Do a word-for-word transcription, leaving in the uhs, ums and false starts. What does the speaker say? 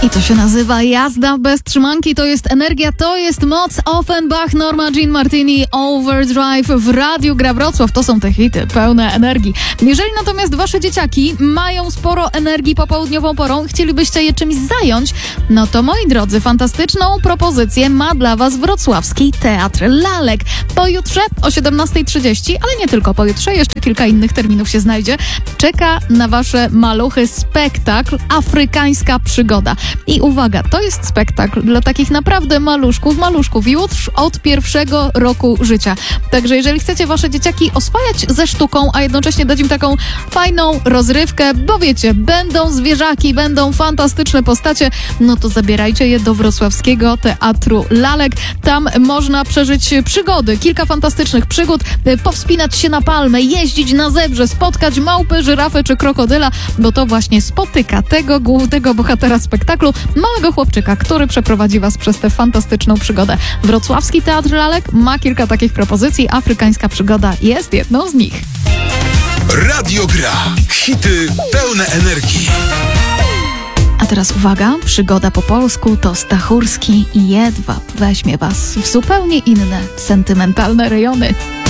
I to się nazywa jazda bez trzymanki, to jest energia, to jest moc. Offenbach, Norma Jean Martini, Overdrive w Radiu Gra Wrocław. To są te hity pełne energii. Jeżeli natomiast wasze dzieciaki mają sporo energii popołudniową porą, chcielibyście je czymś zająć, no to moi drodzy, fantastyczną propozycję ma dla was wrocławski Teatr Lalek. Pojutrze o siedemnasta trzydzieści, ale nie tylko pojutrze, jeszcze kilka innych terminów się znajdzie. Czeka na wasze maluchy spektakl Afrykańska Przygoda. I uwaga, to jest spektakl dla takich naprawdę maluszków, maluszków już od pierwszego roku życia. Także jeżeli chcecie wasze dzieciaki oswajać ze sztuką, a jednocześnie dać im taką fajną rozrywkę, bo wiecie, będą zwierzaki, będą fantastyczne postacie, no to zabierajcie je do wrocławskiego Teatru Lalek. Tam można przeżyć przygody, kilka fantastycznych przygód, powspinać się na palmę, jeździć na zebrze, spotkać małpy, żyrafę czy krokodyla, bo to właśnie spotyka tego głównego bohatera spektaklu, małego chłopczyka, który przeprowadzi was przez tę fantastyczną przygodę. Wrocławski Teatr Lalek ma kilka takich propozycji. Afrykańska Przygoda jest jedną z nich. Radio Gra. Hity pełne energii. A teraz uwaga, przygoda po polsku to Stachurski i Jedwab weźmie was w zupełnie inne, sentymentalne rejony.